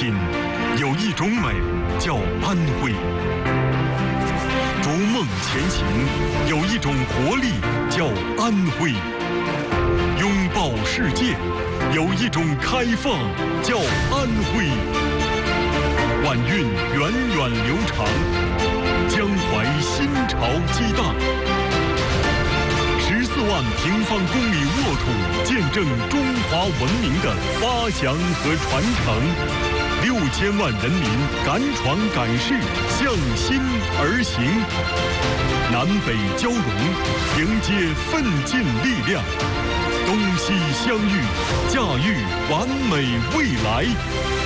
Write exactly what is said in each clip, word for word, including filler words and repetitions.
秦，有一种美叫安徽；逐梦前行，有一种活力叫安徽；拥抱世界，有一种开放叫安徽。晚运源远流长，江淮新潮激荡。十四万平方公里沃土，见证中华文明的发祥和传承。六千万人民敢闯敢试，向心而行。南北交融，迎接奋进力量。东西相遇，驾驭完美未来。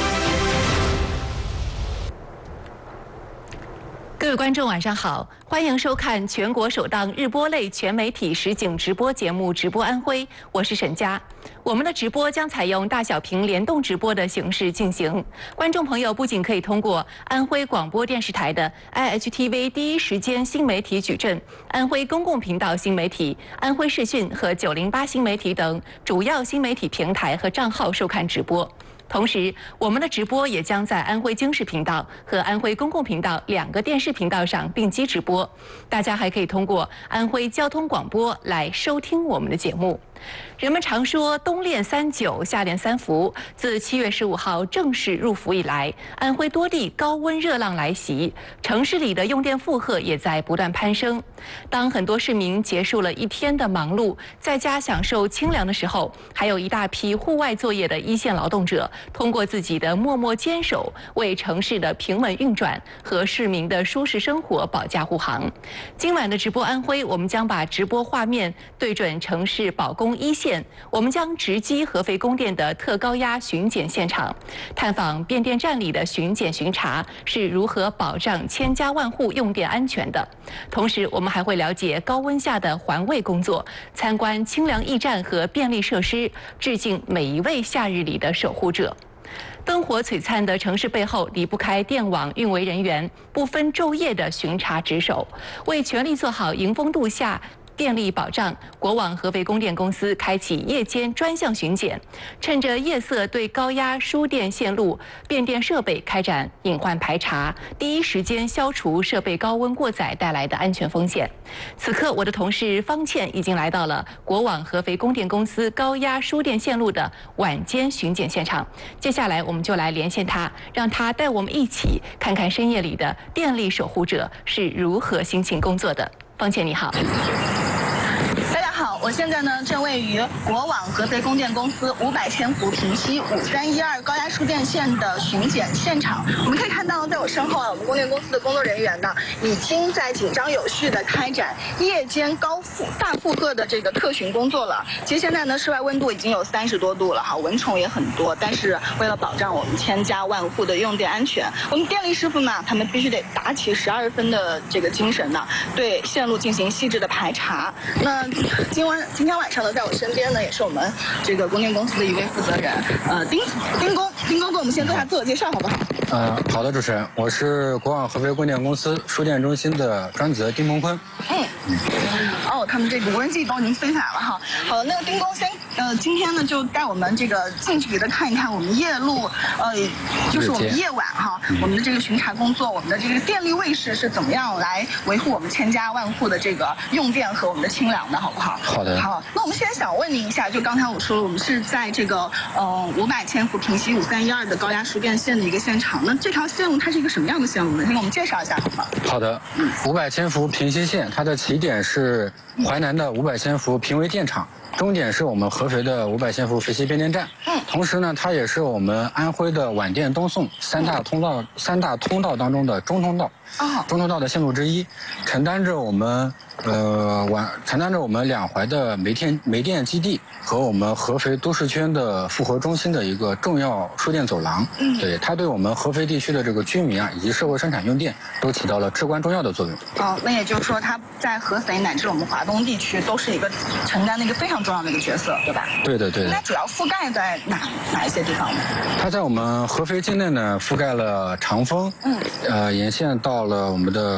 各位观众晚上好，欢迎收看全国首档日播类全媒体实景直播节目《直播安徽》，我是沈佳。我们的直播将采用大小屏联动直播的形式进行，观众朋友不仅可以通过安徽广播电视台的 I H T V 第一时间新媒体矩阵、安徽公共频道新媒体、安徽视讯和九零八新媒体等主要新媒体平台和账号收看直播。同时，我们的直播也将在安徽经视频道和安徽公共频道两个电视频道上并机直播。大家还可以通过安徽交通广播来收听我们的节目。人们常说冬练三九，夏练三伏。自七月十五号正式入伏以来，安徽多地高温热浪来袭，城市里的用电负荷也在不断攀升。当很多市民结束了一天的忙碌，在家享受清凉的时候，还有一大批户外作业的一线劳动者，通过自己的默默坚守，为城市的平稳运转和市民的舒适生活保驾护航。今晚的直播安徽，我们将把直播画面对准城市保供一线，我们将直击合肥供电的特高压巡检现场，探访变电站里的巡检巡查是如何保障千家万户用电安全的。同时，我们还会了解高温下的环卫工作，参观清凉驿站和便利设施，致敬每一位夏日里的守护者。灯火璀璨的城市背后，离不开电网运维人员不分昼夜的巡查值守，为全力做好迎风度夏电力保障，国网合肥供电公司开启夜间专项巡检，趁着夜色对高压输电线路、变电设备开展隐患排查，第一时间消除设备高温过载带来的安全风险。此刻，我的同事方倩已经来到了国网合肥供电公司高压输电线路的晚间巡检现场。接下来，我们就来连线她，让她带我们一起看看深夜里的电力守护者是如何辛勤工作的。方倩，你好。 大家好，我现在呢正位于国网合肥供电公司五百千伏平西五三一二高压输电线的巡检现场。我们可以看到，在我身后啊，我们供电公司的工作人员呢，已经在紧张有序的开展夜间高负大负荷的这个特巡工作了。其实现在呢，室外温度已经有三十多度了哈，蚊虫也很多。但是为了保障我们千家万户的用电安全，我们电力师傅呢，他们必须得打起十二分的这个精神呢，对线路进行细致的排查。那今晚今天晚上呢，在我身边呢，也是我们这个供电公司的一位负责人，呃，丁丁工，丁工给我们先做下自我介绍，好不好？ 呃，好的，主持人，我是国网合肥供电公司输电中心的专责丁蒙坤。 嗯，哦，他们这个无人机都已经飞起来了哈。好的，那个丁工先，呃，今天呢就带我们这个近距离的看一看我们夜路，呃，就是我们夜晚哈，我们的这个巡查工作，我们的这个电力卫士是怎么样来维护我们千家万户的这个用电和我们的清凉的，好不好？ 好的。 好，那我们现在想问您一下，就刚才我说了，我们是在这个呃五百千伏平西五三一二的高压输电线的一个现场。那这条线路它是一个什么样的线路呢？先给我们介绍一下好吗？ 好的，五百千伏平西线，它的起点是淮南的五百千伏平潍电厂，终点是我们合肥的五百千伏肥西变电站。嗯，同时呢，它也是我们安徽的晚电东送三大通道、嗯、三大通道当中的中通道。哦，中通道的线路之一，承担着我们呃晚承担着我们两淮的煤电煤电基地和我们合肥都市圈的复合中心的一个重要输电走廊。嗯，对，它对我们合肥地区的这个居民啊以及社会生产用电都起到了至关重要的作用。 哦，那也就是说，它在合肥乃至我们华东地区都是一个承担了一个非常重要的一个角色，对吧？ 对的，对的。 那主要覆盖在哪哪一些地方呢？ 它在我们合肥境内呢，覆盖了长丰，嗯，呃，沿线到了我们的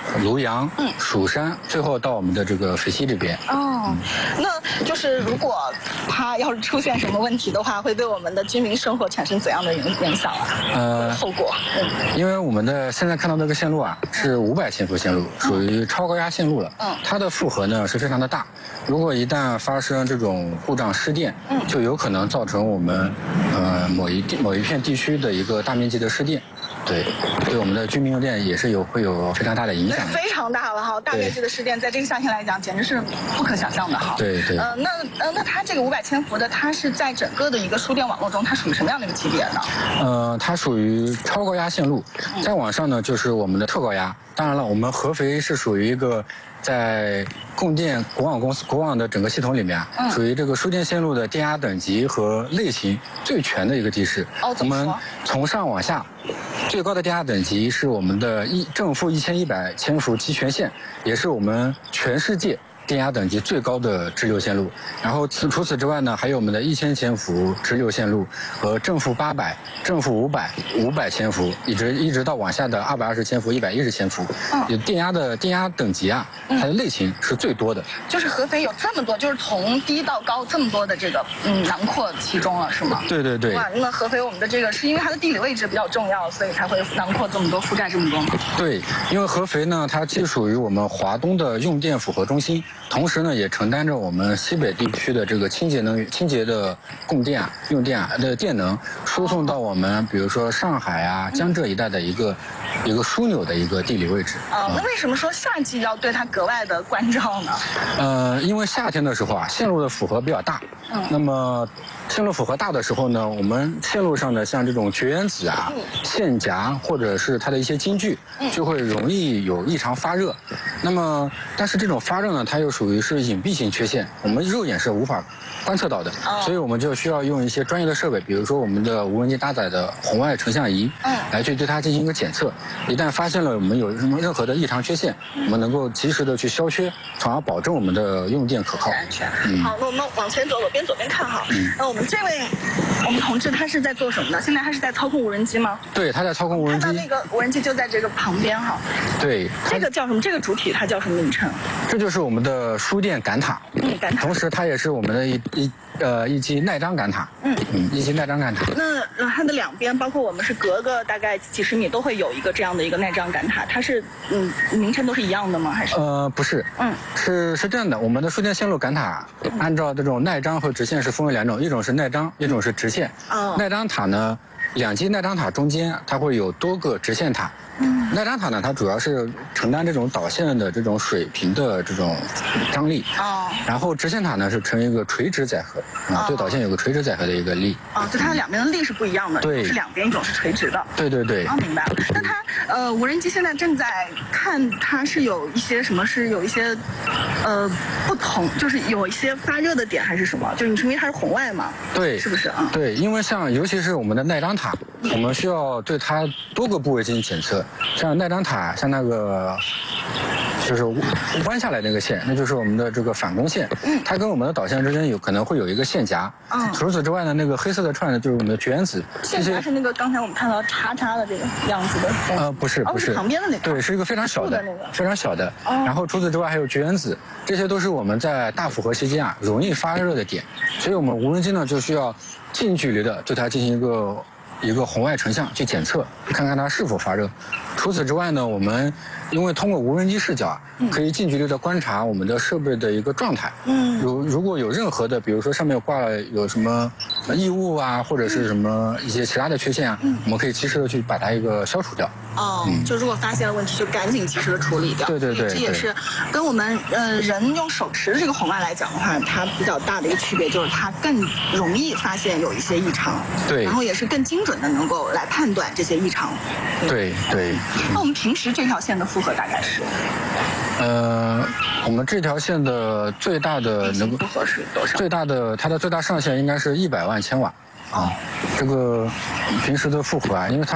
庐阳、 嗯蜀山，最后到我们的这个肥西这边。 哦，那就是如果它要是出现什么问题的话，会对我们的居民生活产生怎样的影影响啊？呃，后果。嗯， 因为我们的现在看到这个线路啊，是五百千伏线路，属于超高压线路了。嗯，它的负荷呢是非常的大，如果一旦发生这种故障失电，嗯，就有可能造成我们呃某一地某一片地区的一个大面积的失电。对，对我们的居民用电也是有会有非常大的影响的。 非常大了哈，大面积的失电，在这个夏天来讲，简直是不可想象的哈。 对对。 呃，那呃，那它这个五百千伏的，它是在整个的一个输电网络中，它属于什么样的一个级别呢？ 呃，它属于超高压线路，再往上呢就是我们的特高压。当然了，我们合肥是属于一个在供电国网公司国网的整个系统里面，嗯、属于这个输电线路的电压等级和类型最全的一个地市。 哦， 我们从上往下，最高的电压等级是我们的一正负一千一百千伏集权线，也是我们全世界电压等级最高的直流线路。然后此除此之外呢，还有我们的一千千伏直流线路和正负八百、正负五百、五百千伏，一直一直到往下的二百二十千伏、一百一十千伏。嗯，有电压的电压等级啊，它的类型是最多的。嗯、 就是合肥有这么多，就是从低到高这么多的这个嗯囊括其中了，是吗？ 对对对。 哇，那合肥我们的这个是因为它的地理位置比较重要，所以才会囊括这么多，覆盖这么多吗？ 对，因为合肥呢，它既属于我们华东的用电复合中心，同时呢也承担着我们西北地区的这个清洁能源、清洁的供电啊、用电啊的电能输送到我们，比如说上海啊、江浙一带的一个一个枢纽的一个地理位置。 啊，那为什么说夏季要对它格外的关照呢？ 呃，因为夏天的时候啊，线路的负荷比较大。嗯。那么线路负荷大的时候呢，我们线路上的像这种绝缘子啊、线夹或者是它的一些晶具，就会容易有异常发热。那么，但是这种发热呢，它又属于是隐蔽性缺陷，我们肉眼是无法观测到的，所以我们就需要用一些专业的设备，比如说我们的无人机搭载的红外成像仪，来去对它进行一个检测。一旦发现了我们有什么任何的异常缺陷，我们能够及时的去消缺，从而保证我们的用电可靠、 安全。嗯、好，那我们往前走，左边左边看哈。嗯、那我们这位我们同志他是在做什么呢？现在他是在操控无人机吗？ 对，他在操控无人机。 看到那个无人机就在这个旁边哈。 对。 这个叫什么？这个主体它叫什么名称？ 这就是我们的输电感塔。嗯，感塔。同时，它也是我们的一一呃一级耐张感塔。嗯嗯，一级耐张感塔。 那呃它的两边，包括我们是隔个大概几十米都会有一个这样的一个耐张感塔，它是嗯名称都是一样的吗？还是？ 呃，不是。嗯，是是这样的，我们的输电线路感塔按照这种耐张和直线是分为两种，一种是耐张，一种是直线。哦。耐张塔呢，两级耐张塔中间它会有多个直线塔。嗯，耐张塔呢，它主要是承担这种导线的这种水平的这种张力。哦。然后直线塔呢是成一个垂直载荷，啊，对导线有个垂直载荷的一个力。 哦，就它两边的力是不一样的， 对， 是两边，一种是垂直的。 对对对。 哦，明白了。那它呃，无人机现在正在看，它是有一些什么是有一些呃不同，就是有一些发热的点还是什么？就是你因为它是红外嘛？ 对， 是不是啊？ 对，因为像尤其是我们的耐张塔，我们需要对它多个部位进行检测。像耐张塔，像那个就是弯下来那个线，那就是我们的这个反弓线，嗯，它跟我们的导线之间有可能会有一个线夹。嗯，除此之外呢，那个黑色的串呢，就是我们的绝缘子。 线夹是那个刚才我们看到叉叉的这个样子的。 呃，不是，不是， 哦、旁边的那个。 对，是一个非常小的， 那个、 非常小的。哦。然后除此之外还有绝缘子，这些都是我们在大负荷期间啊容易发热的点，所以我们无人机呢就需要近距离的对它进行一个。一个红外成像去检测，看看它是否发热。除此之外呢，我们因为通过无人机视角啊，可以近距离的观察我们的设备的一个状态。嗯，如如果有任何的，比如说上面挂了有什么异物啊，或者是什么一些其他的缺陷啊，嗯、我们可以及时的去把它一个消除掉。 哦，嗯、就如果发现了问题，就赶紧及时的处理掉。 对对对， 这也是跟我们呃人用手持这个红外来讲的话，它比较大的一个区别就是它更容易发现有一些异常。 对， 然后也是更精准的能够来判断这些异常。 对对。 那我们平时这条线的负荷大概是？ 呃，我们这条线的最大的能够负荷是多少？ 最大的它的最大上限应该是一百万千瓦。啊，这个平时的负荷啊，因为它。